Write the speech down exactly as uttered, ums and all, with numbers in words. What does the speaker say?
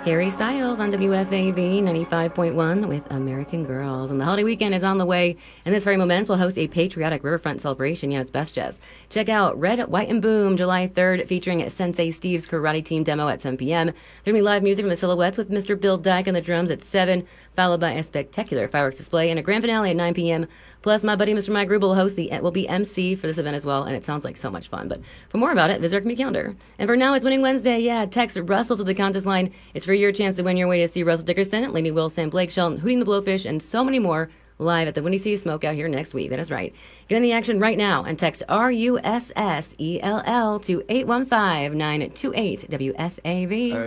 Harry Styles on W F A V ninety-five point one with American Girls. And the holiday weekend is on the way, and this very moment will host a patriotic riverfront celebration. Yeah, it's Best Jazz. Check out Red, White, and Boom July third, featuring Sensei Steve's Karate Team demo at seven p.m. There'll be live music from the Silhouettes with Mister Bill Dyke on the drums at seven, followed by a spectacular fireworks display and a grand finale at nine p.m. Plus, my buddy Mister Mike Gruber will host the will be M C for this event as well, and it sounds like so much fun. But for more about it, visit our community calendar. And for now, it's Winning Wednesday. Yeah, text Russell to the contest line. It's for your chance to win your way to see Russell Dickerson, Lainey Wilson, Blake Shelton, Hooting the Blowfish, and so many more live at the Windy City Smokeout here next week. That is right. Get in the action right now and text R U S S E L L to eight one five, nine two eight W F A V.